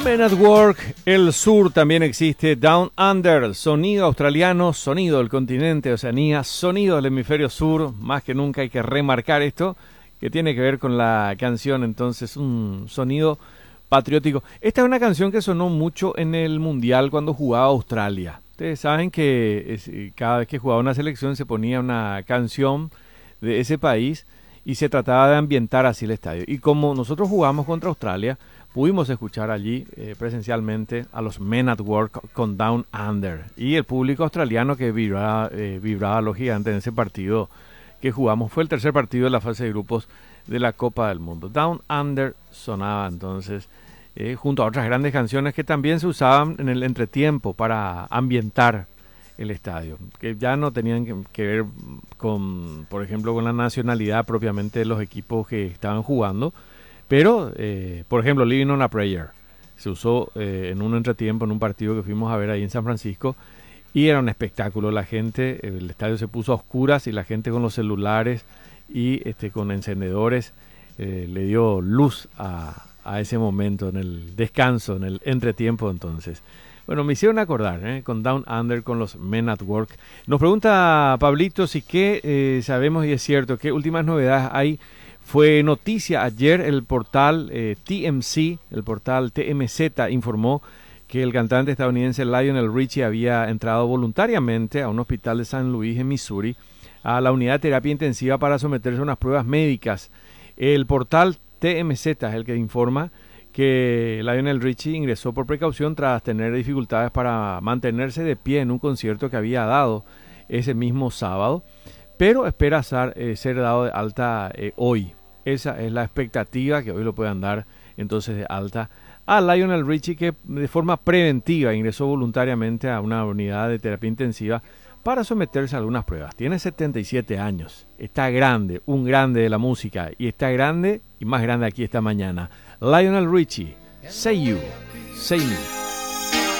Men at Work, el sur también existe, Down Under, sonido australiano, sonido del continente de Oceanía, sonido del hemisferio sur, más que nunca hay que remarcar esto, que tiene que ver con la canción, entonces un sonido patriótico. Esta es una canción que sonó mucho en el Mundial cuando jugaba Australia. Ustedes saben que cada vez que jugaba una selección se ponía una canción de ese país y se trataba de ambientar así el estadio. Y como nosotros jugamos contra Australia, pudimos escuchar allí presencialmente a los Men at Work con Down Under y el público australiano que vibraba a lo gigante en ese partido que jugamos. Fue el tercer partido de la fase de grupos de la Copa del Mundo. Down Under sonaba entonces junto a otras grandes canciones que también se usaban en el entretiempo para ambientar el estadio, que ya no tenían que ver con, por ejemplo, con la nacionalidad propiamente de los equipos que estaban jugando. Pero, por ejemplo, Living on a Prayer se usó en un entretiempo, en un partido que fuimos a ver ahí en San Francisco, y era un espectáculo. La gente, el estadio se puso a oscuras y la gente con los celulares y con encendedores le dio luz a ese momento, en el descanso, en el entretiempo entonces. Bueno, me hicieron acordar, con Down Under, con los Men at Work. Nos pregunta Pablito si qué sabemos, y es cierto, qué últimas novedades hay. Fue noticia ayer el portal TMZ, el portal TMZ informó que el cantante estadounidense Lionel Richie había entrado voluntariamente a un hospital de San Luis en Missouri a la unidad de terapia intensiva para someterse a unas pruebas médicas. El portal TMZ es el que informa que Lionel Richie ingresó por precaución tras tener dificultades para mantenerse de pie en un concierto que había dado ese mismo sábado, pero espera ser dado de alta hoy. Esa es la expectativa, que hoy lo puedan dar entonces de alta a Lionel Richie, que de forma preventiva ingresó voluntariamente a una unidad de terapia intensiva para someterse a algunas pruebas. Tiene 77 años, está grande, un grande de la música, y está grande y más grande aquí esta mañana. Lionel Richie, Say You, Say Me.